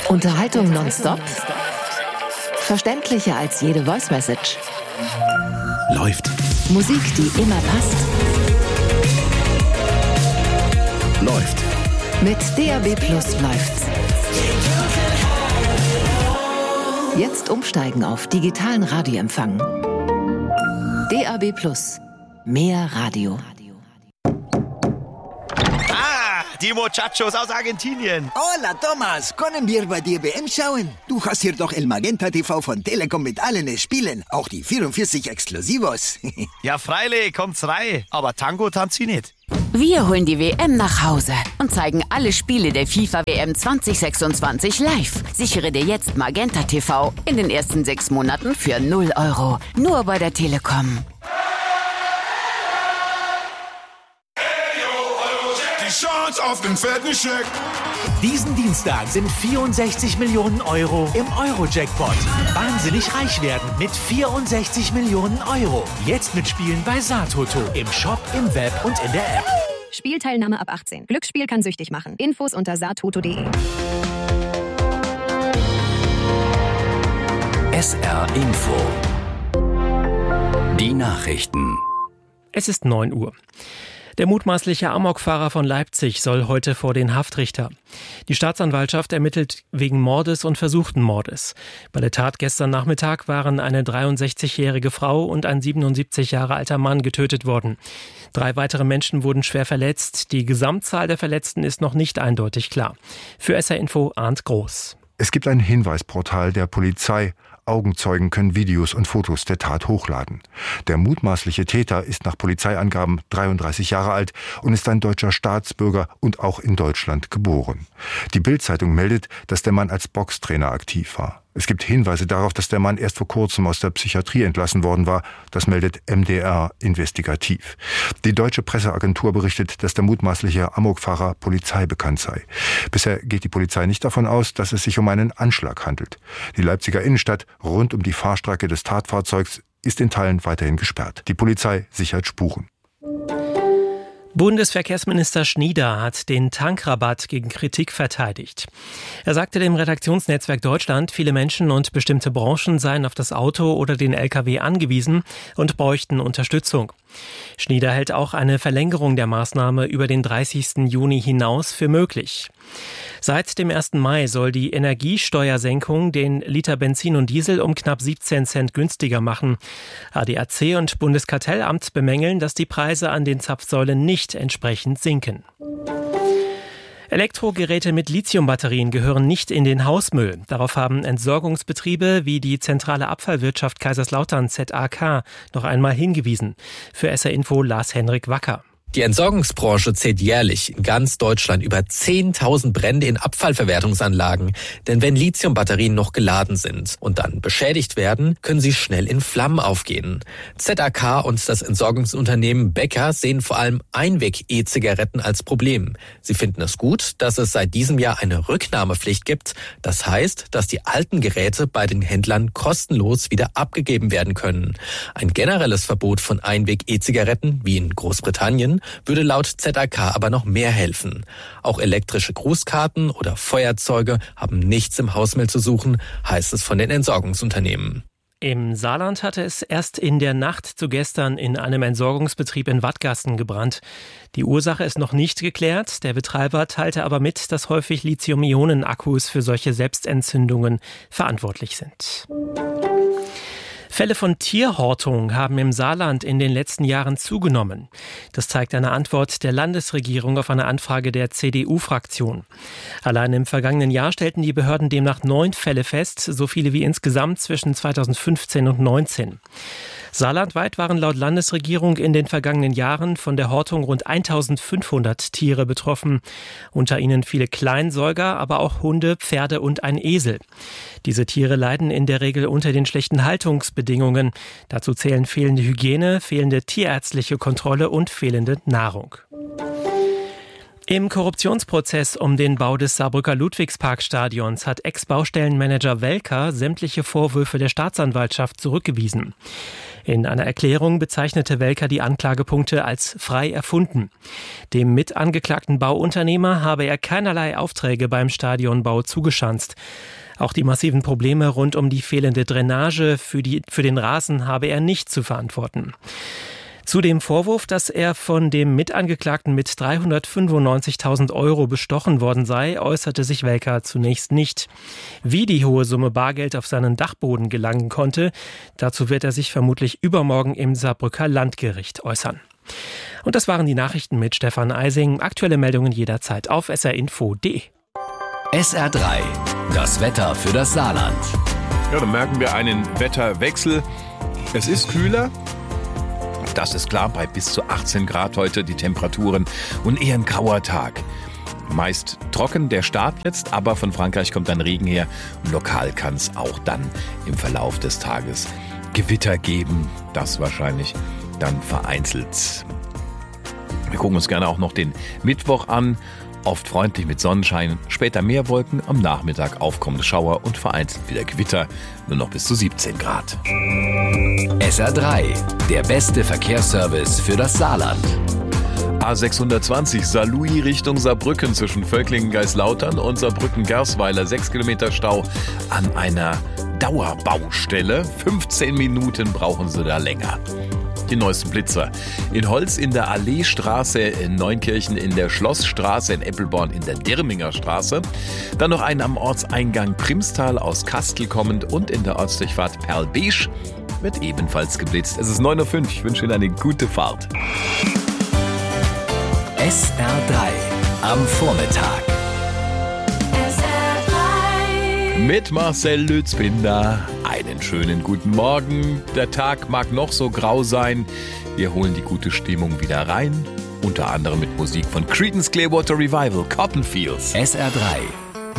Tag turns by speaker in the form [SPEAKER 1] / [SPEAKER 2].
[SPEAKER 1] Unterhaltung nonstop? Verständlicher als jede Voice-Message?
[SPEAKER 2] Läuft.
[SPEAKER 1] Musik, die immer passt?
[SPEAKER 2] Läuft.
[SPEAKER 1] Mit DAB+ läuft's. Jetzt umsteigen auf digitalen Radioempfang. DAB+. Mehr Radio.
[SPEAKER 3] Die Muchachos aus Argentinien.
[SPEAKER 4] Hola, Thomas. Können wir bei dir WM schauen? Du hast hier doch El Magenta TV von Telekom mit allen Spielen. Auch die 44 Exklusivos.
[SPEAKER 3] Ja, freilich, kommt's rein. Aber Tango tanzt sie nicht.
[SPEAKER 5] Wir holen die WM nach Hause und zeigen alle Spiele der FIFA-WM 2026 live. Sichere dir jetzt Magenta TV in den ersten 6 Monaten für 0 €. Nur bei der Telekom.
[SPEAKER 6] Chance auf den fetten Scheck.
[SPEAKER 2] Diesen Dienstag sind 64 Millionen € im Euro-Jackpot. Wahnsinnig reich werden mit 64 Millionen €. Jetzt mitspielen bei Satoto. Im Shop, im Web und in der App.
[SPEAKER 7] Spielteilnahme ab 18. Glücksspiel kann süchtig machen. Infos unter satoto.de.
[SPEAKER 8] SR Info. Die Nachrichten.
[SPEAKER 9] Es ist 9 Uhr. Der mutmaßliche Amokfahrer von Leipzig soll heute vor den Haftrichter. Die Staatsanwaltschaft ermittelt wegen Mordes und versuchten Mordes. Bei der Tat gestern Nachmittag waren eine 63-jährige Frau und ein 77 Jahre alter Mann getötet worden. 3 weitere Menschen wurden schwer verletzt. Die Gesamtzahl der Verletzten ist noch nicht eindeutig klar. Für SR Info Arndt Groß.
[SPEAKER 10] Es gibt ein Hinweisportal der Polizei. Augenzeugen können Videos und Fotos der Tat hochladen. Der mutmaßliche Täter ist nach Polizeiangaben 33 Jahre alt und ist ein deutscher Staatsbürger und auch in Deutschland geboren. Die Bild-Zeitung meldet, dass der Mann als Boxtrainer aktiv war. Es gibt Hinweise darauf, dass der Mann erst vor kurzem aus der Psychiatrie entlassen worden war. Das meldet MDR investigativ. Die deutsche Presseagentur berichtet, dass der mutmaßliche Amokfahrer polizeibekannt sei. Bisher geht die Polizei nicht davon aus, dass es sich um einen Anschlag handelt. Die Leipziger Innenstadt rund um die Fahrstrecke des Tatfahrzeugs ist in Teilen weiterhin gesperrt. Die Polizei sichert Spuren.
[SPEAKER 9] Bundesverkehrsminister Schnieder hat den Tankrabatt gegen Kritik verteidigt. Er sagte dem Redaktionsnetzwerk Deutschland, viele Menschen und bestimmte Branchen seien auf das Auto oder den LKW angewiesen und bräuchten Unterstützung. Schnieder hält auch eine Verlängerung der Maßnahme über den 30. Juni hinaus für möglich. Seit dem 1. Mai soll die Energiesteuersenkung den Liter Benzin und Diesel um knapp 17 Cent günstiger machen. ADAC und Bundeskartellamt bemängeln, dass die Preise an den Zapfsäulen nicht entsprechend sinken. Elektrogeräte mit Lithiumbatterien gehören nicht in den Hausmüll. Darauf haben Entsorgungsbetriebe wie die Zentrale Abfallwirtschaft Kaiserslautern ZAK noch einmal hingewiesen. Für SR Info Lars-Henrik Wacker.
[SPEAKER 11] Die Entsorgungsbranche zählt jährlich in ganz Deutschland über 10.000 Brände in Abfallverwertungsanlagen. Denn wenn Lithiumbatterien noch geladen sind und dann beschädigt werden, können sie schnell in Flammen aufgehen. ZAK und das Entsorgungsunternehmen Becker sehen vor allem Einweg-E-Zigaretten als Problem. Sie finden es gut, dass es seit diesem Jahr eine Rücknahmepflicht gibt. Das heißt, dass die alten Geräte bei den Händlern kostenlos wieder abgegeben werden können. Ein generelles Verbot von Einweg-E-Zigaretten, wie in Großbritannien, würde laut ZAK aber noch mehr helfen. Auch elektrische Grußkarten oder Feuerzeuge haben nichts im Hausmüll zu suchen, heißt es von den Entsorgungsunternehmen.
[SPEAKER 9] Im Saarland hatte es erst in der Nacht zu gestern in einem Entsorgungsbetrieb in Wattgasten gebrannt. Die Ursache ist noch nicht geklärt. Der Betreiber teilte aber mit, dass häufig Lithium-Ionen-Akkus für solche Selbstentzündungen verantwortlich sind. Fälle von Tierhortung haben im Saarland in den letzten Jahren zugenommen. Das zeigt eine Antwort der Landesregierung auf eine Anfrage der CDU-Fraktion. Allein im vergangenen Jahr stellten die Behörden demnach 9 Fälle fest, so viele wie insgesamt zwischen 2015 und 2019. Saarlandweit waren laut Landesregierung in den vergangenen Jahren von der Hortung rund 1500 Tiere betroffen. Unter ihnen viele Kleinsäuger, aber auch Hunde, Pferde und ein Esel. Diese Tiere leiden in der Regel unter den schlechten Haltungsbedingungen. Dazu zählen fehlende Hygiene, fehlende tierärztliche Kontrolle und fehlende Nahrung. Im Korruptionsprozess um den Bau des Saarbrücker Ludwigsparkstadions hat Ex-Baustellenmanager Welker sämtliche Vorwürfe der Staatsanwaltschaft zurückgewiesen. In einer Erklärung bezeichnete Welker die Anklagepunkte als frei erfunden. Dem mitangeklagten Bauunternehmer habe er keinerlei Aufträge beim Stadionbau zugeschanzt. Auch die massiven Probleme rund um die fehlende Drainage für den Rasen habe er nicht zu verantworten. Zu dem Vorwurf, dass er von dem Mitangeklagten mit 395.000 Euro bestochen worden sei, äußerte sich Welker zunächst nicht. Wie die hohe Summe Bargeld auf seinen Dachboden gelangen konnte, dazu wird er sich vermutlich übermorgen im Saarbrücker Landgericht äußern. Und das waren die Nachrichten mit Stefan Eising. Aktuelle Meldungen jederzeit auf srinfo.de.
[SPEAKER 8] SR3, das Wetter für das Saarland.
[SPEAKER 12] Ja, dann merken wir einen Wetterwechsel. Es ist kühler. Das ist klar, bei bis zu 18 Grad heute die Temperaturen und eher ein grauer Tag. Meist trocken der Start jetzt, aber von Frankreich kommt dann Regen her. Und lokal kann es auch dann im Verlauf des Tages Gewitter geben. Das wahrscheinlich dann vereinzelt. Wir gucken uns gerne auch noch den Mittwoch an. Oft freundlich mit Sonnenschein, später mehr Wolken, am Nachmittag aufkommende Schauer und vereinzelt wieder Gewitter, nur noch bis zu 17 Grad.
[SPEAKER 8] SR3, der beste Verkehrsservice für das Saarland.
[SPEAKER 12] A620 Saarlouis Richtung Saarbrücken zwischen Völklingen-Geislautern und Saarbrücken-Gersweiler. 6 Kilometer Stau an einer Dauerbaustelle. 15 Minuten brauchen Sie da länger. Die neuesten Blitzer. In Holz in der Alleestraße, in Neunkirchen in der Schlossstraße, in Eppelborn in der Dirminger Straße. Dann noch einen am Ortseingang Primstal aus Kastel kommend und in der Ortsdurchfahrt Perl-Besch wird ebenfalls geblitzt. Es ist 9:05 Uhr. Ich wünsche Ihnen eine gute Fahrt.
[SPEAKER 8] SR3 am Vormittag.
[SPEAKER 12] Mit Marcel Lützbinder. Einen schönen guten Morgen. Der Tag mag noch so grau sein. Wir holen die gute Stimmung wieder rein. Unter anderem mit Musik von Creedence Clearwater Revival, Cotton Fields.
[SPEAKER 8] SR3